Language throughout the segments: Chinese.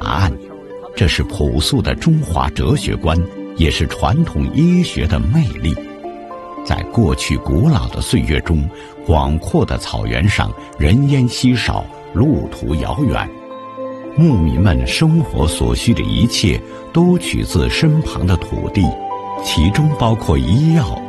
案。这是朴素的中华哲学观，也是传统医学的魅力。在过去古老的岁月中，广阔的草原上人烟稀少，路途遥远，牧民们生活所需的一切都取自身旁的土地，其中包括医药。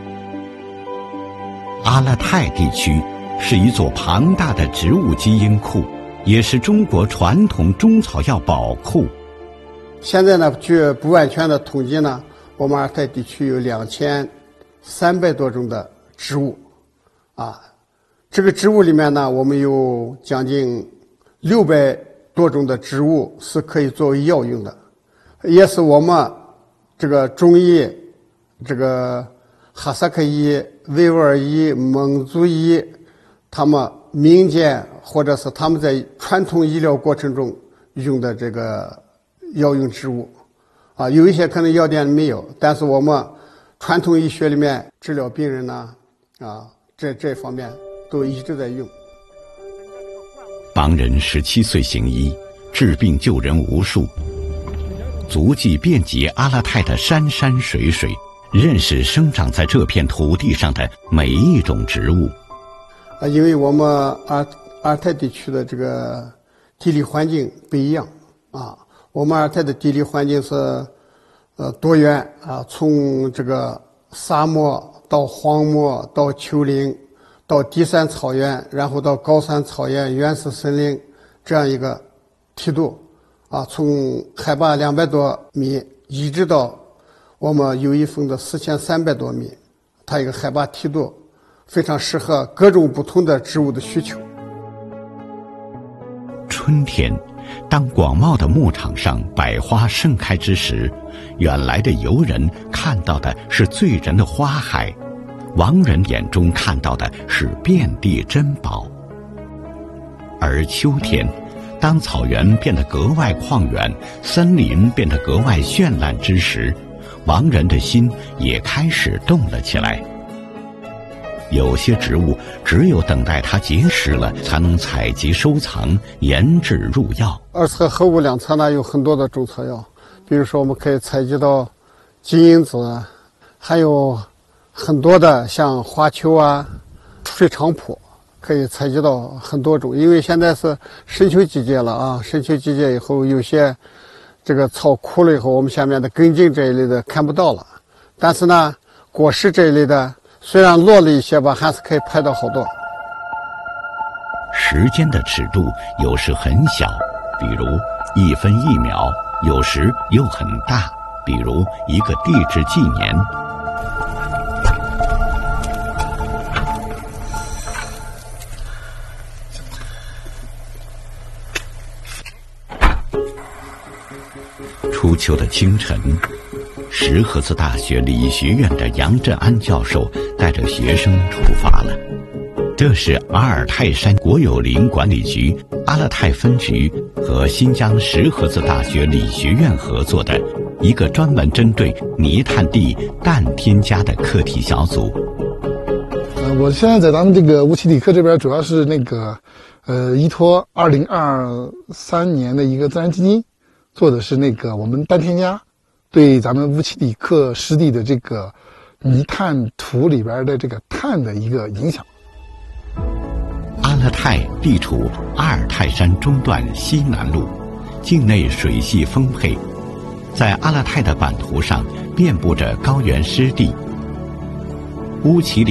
阿勒泰地区是一座庞大的植物基因库，也是中国传统中草药宝库。 现在呢，据不完全的统计呢，我们阿勒泰地区有2300多种的植物，这个植物里面呢，我们有将近600多种的植物是可以作为药用的，也是我们这个中医、这个哈萨克医、维吾尔医、蒙族医，他们民间或者是他们在传统医疗过程中用的这个药用植物，有一些可能药店没有，但是我们传统医学里面治疗病人呢，这方面都一直在用。 邦人17岁行医，治病救人无数，足迹遍及阿勒泰的山山水水，认识生长在这片土地上的每一种植物。 因为我们阿勒泰地区的这个地理环境不一样我们阿勒泰的地理环境是多元从这个沙漠到荒漠到丘陵到低山草原，然后到高山草原、原始森林这样一个梯度从海拔200多米一直到我们有一峰的4300多米，它一个海拔梯度非常适合各种不同的植物的需求。 春天，当广袤的牧场上百花盛开之时，远来的游人看到的是醉人的花海，亡人眼中看到的是遍地珍宝。而秋天，当草原变得格外旷远，森林变得格外绚烂之时，亡人的心也开始动了起来。有些植物只有等待它结实了，才能采集收藏，研制入药。 二侧和物两侧呢有很多的中草药，比如说我们可以采集到金银子，还有很多的像花楸水菖蒲，可以采集到很多种。因为现在是深秋季节了深秋季节以后，有些这个草枯了以后，我们下面的根茎这一类的看不到了，但是呢果实这一类的虽然落了一些吧，还是可以拍到好多。 时间的尺度有时很小，比如1分1秒，有时又很大，比如一个地质纪年。初秋的清晨，石河子大学理学院的杨振安教授带着学生出发了。这是阿尔泰山国有林管理局阿勒泰分局和新疆石河子大学理学院合作的一个专门针对泥炭地氮添加的课题小组。 我现在在咱们这个乌齐里克这边，主要是依托2023年的一个自然基金，做的是我们氮添加对咱们乌齐里克湿地的这个泥炭土里边的这个碳的一个影响。 阿勒泰地处阿尔泰山中段西南麓，境内水系丰沛，在阿勒泰的版图上遍布着高原湿地。乌齐里